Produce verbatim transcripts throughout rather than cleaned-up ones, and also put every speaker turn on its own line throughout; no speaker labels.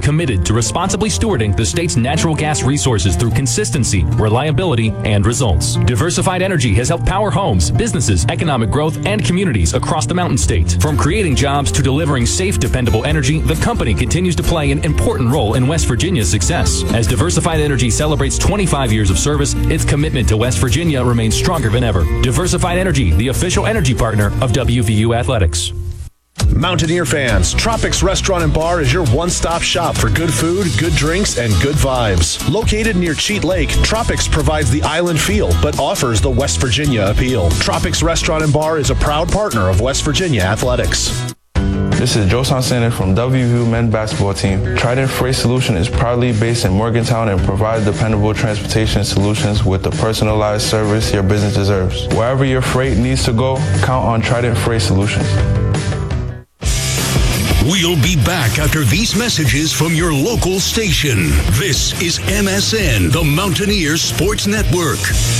committed to responsibly stewarding the state's natural gas resources through consistency, reliability, and results. Diversified Energy has helped power homes, businesses, economic growth, and communities across the Mountain State. From creating jobs to delivering safe, dependable energy, the company continues to play an important role in West Virginia's success. As Diversified Energy celebrates twenty-five years of service, its commitment to West Virginia remains stronger than ever. Diversified Energy, the official energy partner of W V U Athletics.
Mountaineer fans, Tropics Restaurant and Bar is your one-stop shop for good food, good drinks, and good vibes. Located near Cheat Lake, Tropics provides the island feel, but offers the West Virginia appeal. Tropics Restaurant and Bar is a proud partner of West Virginia Athletics.
This is Joe Sansander from W V U men's basketball team. Trident Freight Solution is proudly based in Morgantown and provides dependable transportation solutions with the personalized service your business deserves. Wherever your freight needs to go, count on Trident Freight Solutions.
We'll be back after these messages from your local station. This is M S N, the Mountaineers Sports Network.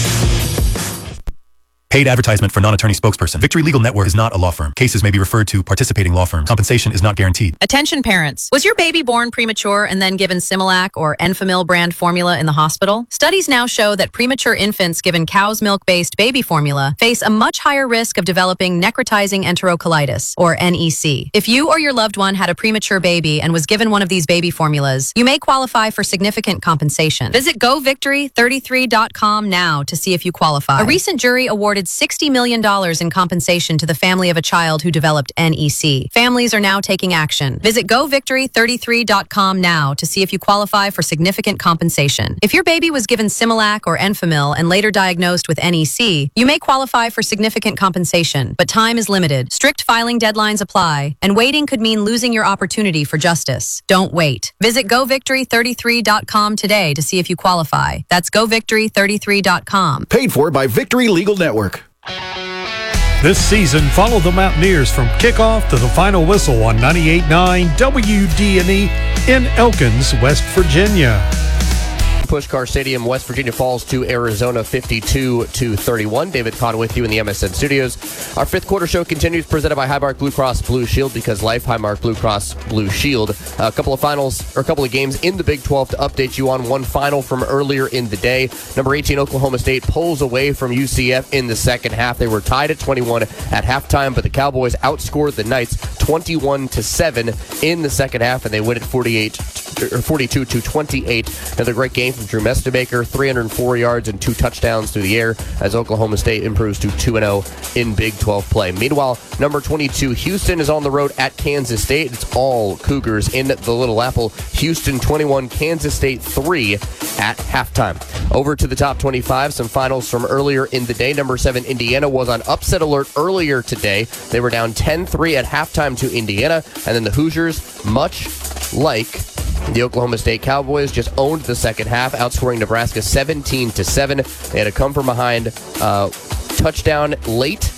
Paid advertisement for non-attorney spokesperson. Victory Legal Network is not a law firm. Cases may be referred to participating law firms. Compensation is not guaranteed.
Attention parents. Was your baby born premature and then given Similac or Enfamil brand formula in the hospital? Studies now show that premature infants given cow's milk-based baby formula face a much higher risk of developing necrotizing enterocolitis, or N E C. If you or your loved one had a premature baby and was given one of these baby formulas, you may qualify for significant compensation. Visit go victory thirty-three dot com now to see if you qualify. A recent jury awarded sixty million dollars in compensation to the family of a child who developed N E C. Families are now taking action. Visit go victory thirty-three dot com now to see if you qualify for significant compensation. If your baby was given Similac or Enfamil and later diagnosed with N E C, you may qualify for significant compensation, but time is limited. Strict filing deadlines apply, and waiting could mean losing your opportunity for justice. Don't wait. Visit go victory thirty-three dot com today to see if you qualify. That's go victory thirty-three dot com.
Paid for by Victory Legal Network.
This season, follow the Mountaineers from kickoff to the final whistle on ninety-eight point nine W D and E in Elkins, West Virginia.
Pushkar Stadium, West Virginia falls to Arizona fifty-two to thirty-one. David Kahn with you in the M S N studios. Our fifth quarter show continues, presented by Highmark Blue Cross Blue Shield, because life, Highmark Blue Cross Blue Shield. A couple of finals, or a couple of games in the Big twelve to update you on. One final from earlier in the day. Number eighteen, Oklahoma State pulls away from U C F in the second half. They were tied at twenty-one at halftime, but the Cowboys outscored the Knights twenty-one to seven in the second half, and they win it forty-eight or forty-two to twenty-eight. Another great game from Drew Mestebaker, three hundred four yards and two touchdowns through the air as Oklahoma State improves to two and oh in Big twelve play. Meanwhile, number twenty-two, Houston is on the road at Kansas State. It's all Cougars in the Little Apple. Houston twenty-one, Kansas State three at halftime. Over to the top twenty-five, some finals from earlier in the day. Number seven, Indiana was on upset alert earlier today. They were down ten three at halftime to Indiana, and then the Hoosiers, much like the Oklahoma State Cowboys, just owned the second half, outscoring Nebraska seventeen to seven. They had to come from behind uh, touchdown late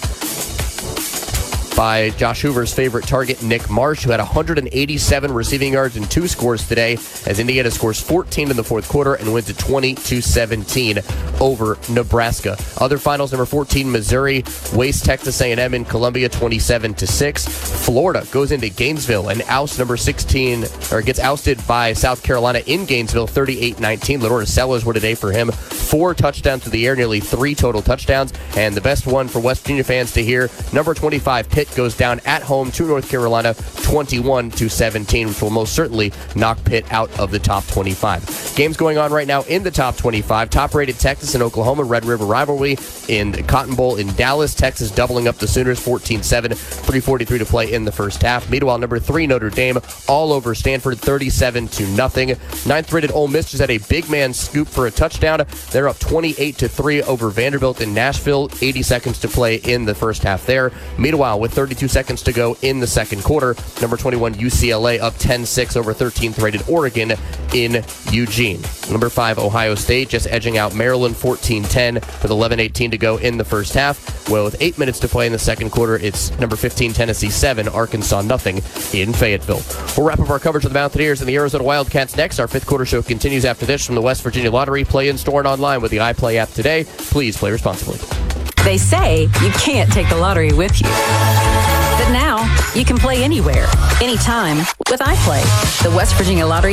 by Josh Hoover's favorite target, Nick Marsh, who had one hundred eighty-seven receiving yards and two scores today, as Indiana scores fourteen in the fourth quarter and wins at twenty to seventeen over Nebraska. Other finals, number fourteen, Missouri wastes Texas A and M in Columbia twenty-seven to six. Florida goes into Gainesville and ousts number sixteen, or gets ousted by South Carolina in Gainesville thirty-eight nineteen. Lenore Sellers, what a day for him. Four touchdowns to the air, nearly three total touchdowns. And the best one for West Virginia fans to hear, number twenty-five, Pitt goes down at home to North Carolina twenty-one to seventeen, which will most certainly knock Pitt out of the top twenty-five. Games going on right now in the top twenty-five. Top-rated Texas and Oklahoma, Red River rivalry in Cotton Bowl in Dallas. Texas doubling up the Sooners fourteen seven, three forty-three to play in the first half. Meanwhile, number three, Notre Dame, all over Stanford thirty-seven to nothing. Ninth-rated Ole Miss just had a big man scoop for a touchdown. They're up twenty-eight to three over Vanderbilt in Nashville. eighty seconds to play in the first half there. Meanwhile, with thirty-two seconds to go in the second quarter, number twenty-one, U C L A up ten six over thirteenth-rated Oregon in Eugene. Number five, Ohio State just edging out Maryland fourteen ten with eleven eighteen to go in the first half. Well, with eight minutes to play in the second quarter, it's number fifteen, Tennessee seven, Arkansas nothing in Fayetteville. We'll wrap up our coverage of the Mountaineers and the Arizona Wildcats next. Our fifth quarter show continues after this from the West Virginia Lottery. Play in store and online with the iPlay app today. Please play responsibly.
They say you can't take the lottery with you. But now, you can play anywhere, anytime with iPlay. The West Virginia Lottery